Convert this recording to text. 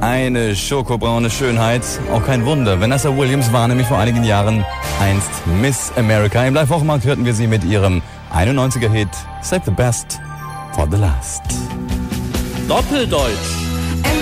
Eine schokobraune Schönheit. Auch kein Wunder. Vanessa Williams war nämlich vor einigen Jahren einst Miss America. Im Live-Wochenmarkt hörten wir sie mit ihrem 91er-Hit Save the Best for the Last. Doppeldeutsch.